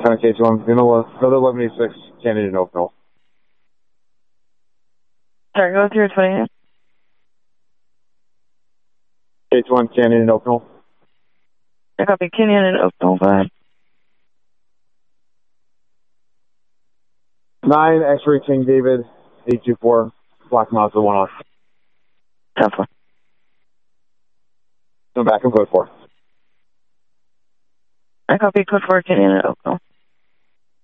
K2, another 1186, Canyon and Oakville. Sorry, go through 28. K2, Canyon and Oakville. I copy Kenyon and Oakville, go ahead. 9, X-ray King David, 824, Black Mazda 1 off. 10-4. Come back and code 4. I copy code 4, Kenyon and Oakville.